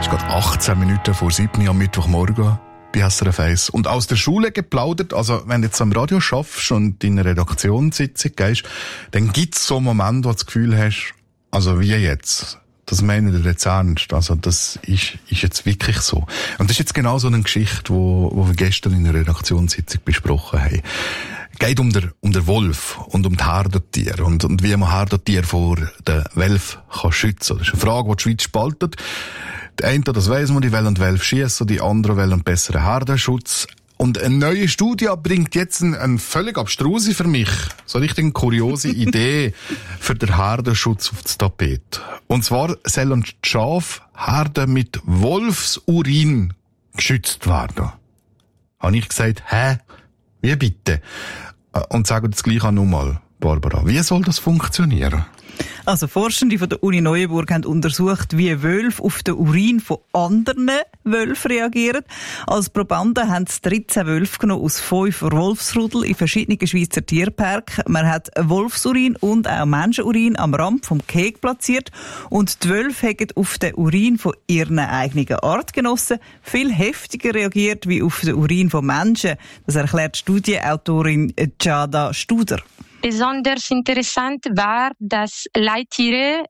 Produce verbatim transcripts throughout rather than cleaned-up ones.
gerade achtzehn Minuten vor sieben am Mittwochmorgen bei S R F eins. Und aus der Schule geplaudert, also wenn du jetzt am Radio schaffst und in eine Redaktionssitzung gehst, dann gibt's so Momente, wo du das Gefühl hast, also wie jetzt, das meine ich jetzt ernst, also das ist, ist jetzt wirklich so. Und das ist jetzt genau so eine Geschichte, wo, wo wir gestern in einer Redaktionssitzung besprochen haben. Es geht um den, um den Wolf und um die Herdentiere und, und wie man Herdentiere vor den Wölfen kann schützen. Das ist eine Frage, die die Schweiz spaltet. Die einen, das weiss man, die wollen die Wölfe schiessen, die anderen wollen einen besseren Herdenschutz. Und eine neue Studie bringt jetzt eine, eine völlig abstruse für mich, so richtig eine kuriose Idee für den Herdenschutz auf das Tapet. Und zwar sollen die Schafherden mit Wolfsurin geschützt werden. Habe ich gesagt, hä? Wie bitte? Und sagen das gleich auch nochmal, Barbara. Wie soll das funktionieren? Also Forschende von der Uni Neuenburg haben untersucht, wie Wölfe auf den Urin von anderen Wölfen reagieren. Als Probanden haben sie dreizehn Wölfe genommen aus fünf Wolfsrudel in verschiedenen Schweizer Tierparken. Man hat Wolfsurin und auch Menschenurin am Rand vom Gehege platziert und die Wölfe haben auf den Urin von ihren eigenen Artgenossen viel heftiger reagiert wie auf den Urin von Menschen. Das erklärt Studienautorin Giada Studer. Besonders interessant war, dass Leittiere,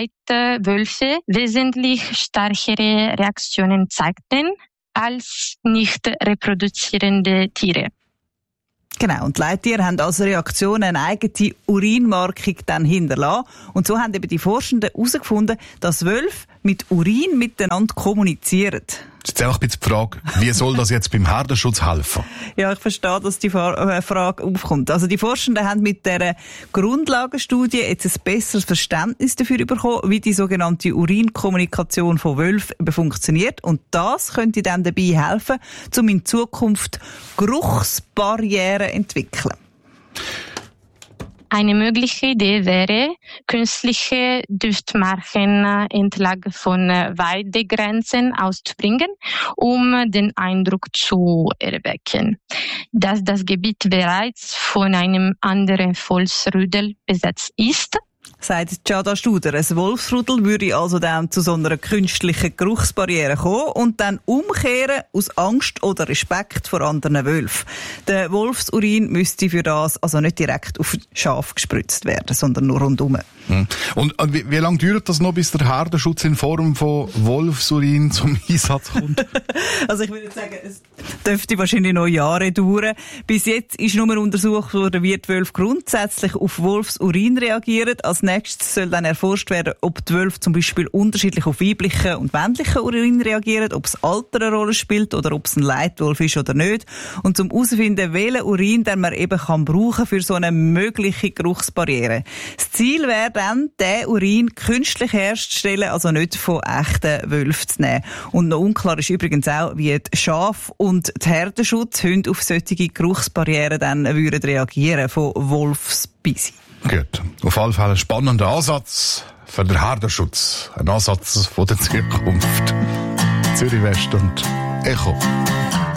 Leitwölfe wesentlich stärkere Reaktionen zeigten als nicht reproduzierende Tiere. Genau, und die Leittiere haben als Reaktion eine eigene Urinmarkung dann hinterlassen. Und so haben eben die Forschenden herausgefunden, dass Wölfe mit Urin miteinander kommunizieren. Jetzt einfach ein bisschen die Frage, wie soll das jetzt beim Herdenschutz helfen? Ja, ich verstehe, dass die Frage aufkommt. Also die Forschenden haben mit dieser Grundlagenstudie jetzt ein besseres Verständnis dafür bekommen, wie die sogenannte Urinkommunikation von Wölfen funktioniert. Und das könnte dann dabei helfen, um in Zukunft Geruchsbarrieren zu entwickeln. Eine mögliche Idee wäre, künstliche Duftmarken entlang von Weidegrenzen auszubringen, um den Eindruck zu erwecken, dass das Gebiet bereits von einem anderen Wolfsrudel besetzt ist. Sagt Giada Studer. Ein Wolfsrudel würde also dann zu so einer künstlichen Geruchsbarriere kommen und dann umkehren aus Angst oder Respekt vor anderen Wölfen. Der Wolfsurin müsste für das also nicht direkt auf Schaf gespritzt werden, sondern nur rundum. Hm. Und wie, wie lange dauert das noch, bis der Herdenschutz in Form von Wolfsurin zum Einsatz kommt? Also ich würde sagen, es dürfte wahrscheinlich noch Jahre dauern. Bis jetzt ist nur untersucht worden, wie die Wölfe grundsätzlich auf Wolfsurin reagieren. Als nächstes soll dann erforscht werden, ob die Wölfe zum Beispiel unterschiedlich auf weiblichen und männlichen Urin reagieren, ob das Alter eine Rolle spielt oder ob es ein Leitwolf ist oder nicht. Und zum herauszufinden, welchen Urin den man eben kann brauchen für so eine mögliche Geruchsbarriere. Das Ziel wäre dann, den Urin künstlich herzustellen, also nicht von echten Wölfen zu nehmen. Und noch unklar ist übrigens auch, wie die Schaf- und die Herdenschutzhunde auf solche Geruchsbarrieren dann würden reagieren von Wolfsbisse. Gut. Auf jeden Fall ein spannender Ansatz für den Herdenschutz. Ein Ansatz von der Zukunft. Zürich West und Echo.